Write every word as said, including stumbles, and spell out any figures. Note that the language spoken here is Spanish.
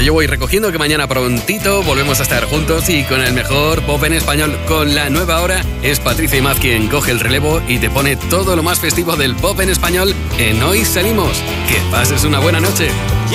yo voy recogiendo que mañana prontito volvemos a estar juntos y con el mejor pop en español. Con la nueva hora es Patricia Imaz quien coge el relevo y te pone todo lo más festivo del pop en español en Hoy Salimos. Que pases una buena noche.